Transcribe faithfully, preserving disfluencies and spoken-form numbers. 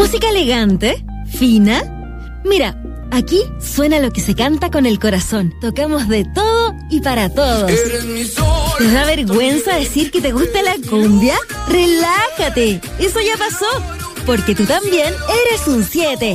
¿Música elegante? ¿Fina? Mira, aquí suena lo que se canta con el corazón. Tocamos de todo y para todos. ¿Te da vergüenza decir que te gusta la cumbia? ¡Relájate! Eso ya pasó, porque tú también eres un siete.